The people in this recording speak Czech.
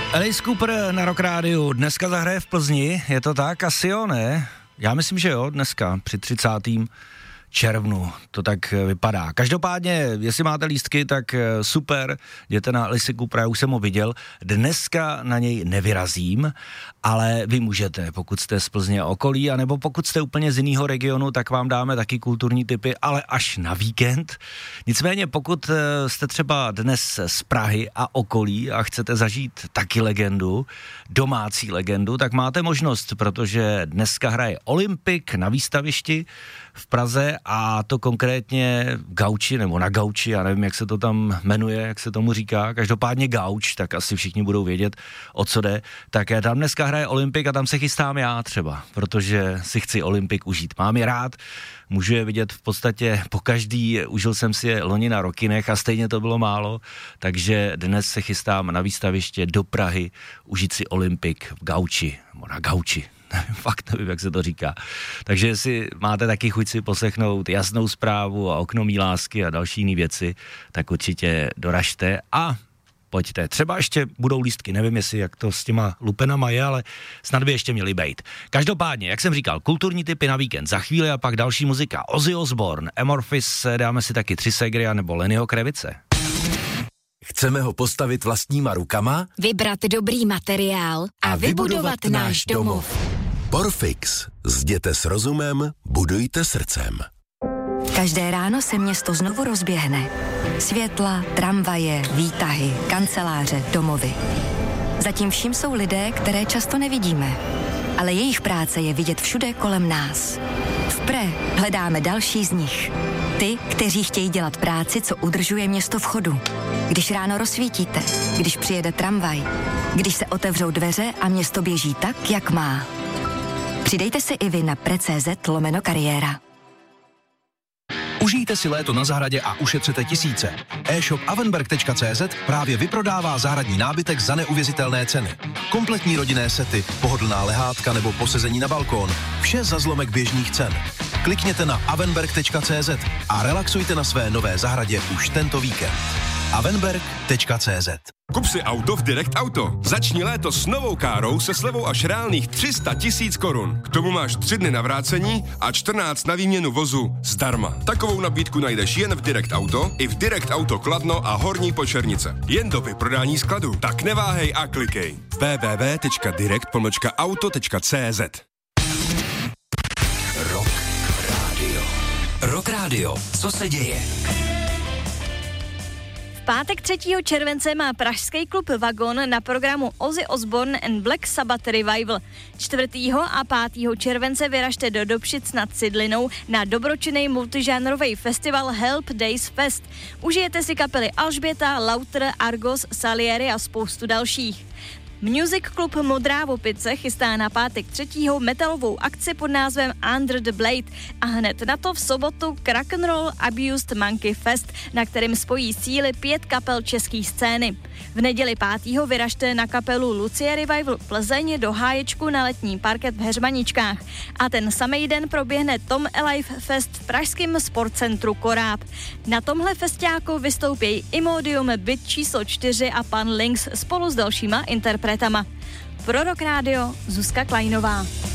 Alice Cooper na Rock Rádiu dneska zahraje v Plzni, je to tak? Asi jo, ne? Já myslím, že jo, dneska při 30. červnu, to tak vypadá. Každopádně, jestli máte lístky, tak super, jděte na Alice Coopera, já už jsem ho viděl. Dneska na něj nevyrazím, ale vy můžete, pokud jste z Plzně a okolí, anebo pokud jste úplně z jiného regionu, tak vám dáme taky kulturní tipy, ale až na víkend. Nicméně, pokud jste třeba dnes z Prahy a okolí a chcete zažít taky legendu, domácí legendu, tak máte možnost, protože dneska hraje Olympik na výstavišti v Praze a to konkrétně v Gauči, nebo na Gauči, já nevím, jak se to tam jmenuje, jak se tomu říká, každopádně Gauč, tak asi všichni budou vědět, o co jde. Tak tam dneska hraje Olympik a tam se chystám já třeba, protože si chci Olympik užít. Mám je rád, můžu je vidět v podstatě po každý, užil jsem si je loni na Rokinech a stejně to bylo málo, takže dnes se chystám na výstaviště do Prahy užít si Olympik v Gauči, nebo na Gauči. Fakt nevím, jak se to říká. Takže jestli máte taky chuť si poslechnout Jasnou zprávu a Okno mý lásky a další jiné věci, tak určitě doražte a pojďte. Třeba ještě budou lístky, nevím, jestli jak to s těma lupenama je, ale snad by ještě měly být. Každopádně, jak jsem říkal, kulturní tipy na víkend za chvíli a pak další muzika. Ozzy Osbourne, Amorphis, dáme si taky 3 segry nebo Lennyho Krevice. Chceme ho postavit vlastníma rukama, vybrat dobrý materiál a vybudovat náš domov. Porfix. Zděte s rozumem, budujte srdcem. Každé ráno se město znovu rozběhne. Světla, tramvaje, výtahy, kanceláře, domovy. Zatím vším jsou lidé, které často nevidíme. Ale jejich práce je vidět všude kolem nás. V Pre hledáme další z nich. Ty, kteří chtějí dělat práci, co udržuje město v chodu. Když ráno rozsvítíte, když přijede tramvaj, když se otevřou dveře a město běží tak, jak má. Přidejte se i vy na pre.cz/kariéra. Užijte si léto na zahradě a ušetřete tisíce. E-shop avenberg.cz právě vyprodává zahradní nábytek za neuvěřitelné ceny. Kompletní rodinné sety, pohodlná lehátka nebo posezení na balkón. Vše za zlomek běžných cen. Klikněte na avenberg.cz a relaxujte na své nové zahradě už tento víkend. avenberg.cz. Kup si auto v Direct Auto. Začni léto s novou károu se slevou až reálných 300 000 korun. K tomu máš 3 dny na vrácení a 14 na výměnu vozu zdarma. Takovou nabídku najdeš jen v Direct Auto i v Direct Auto Kladno a Horní Počernice. Jen do vyprodání skladu. Tak neváhej a klikej. www.direct-auto.cz. Rock Radio. Rock Radio. Co se děje? V pátek 3. července má pražský klub Vagon na programu Ozzy Osbourne and Black Sabbath Revival. 4. a 5. července vyražte do Dobšic nad Cidlinou na dobročinný multižánrový festival Help Days Fest. Užijete si kapely Alžběta, Lauter, Argos, Salieri a spoustu dalších. Music Club Modrá Vopice chystá na pátek 3. metalovou akci pod názvem Under the Blade a hned na to v sobotu Rock'n'Roll Abused Monkey Fest, na kterém spojí síly 5 kapel české scény. V neděli 5. vyražte na kapelu Lucie Revival Plzeň do háječku na letní parket v Heřmaničkách a ten samej den proběhne Tom Alive Fest v pražském sportcentru Koráb. Na tomhle festiáku vystoupí Imodium, Byt číslo 4 a Pan Lynx spolu s dalšíma interpretama. Pro Rock Radio Zuzka Klajnová.